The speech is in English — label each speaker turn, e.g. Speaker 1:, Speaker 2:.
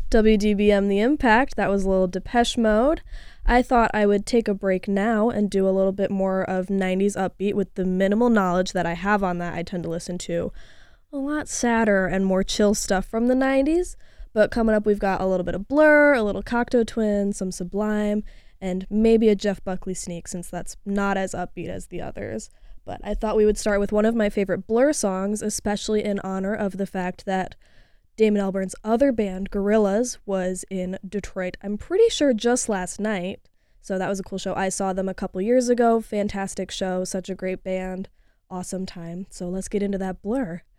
Speaker 1: WDBM The Impact, that was a little Depeche Mode. I thought I would take a break now and do a little bit more of 90s upbeat with the minimal knowledge that I have on that. I tend to listen to a lot sadder and more chill stuff from the 90s. But coming up, we've got a little bit of Blur, a little Cocteau Twins, some Sublime, and maybe a Jeff Buckley sneak since that's not as upbeat as the others. But I thought we would start with one of my favorite Blur songs, especially in honor of the fact that Damon Albarn's other band, Gorillaz, was in Detroit, I'm pretty sure just last night. So that was a cool show. I saw them a couple years ago. Fantastic show. Such a great band. Awesome time. So let's get into that Blur.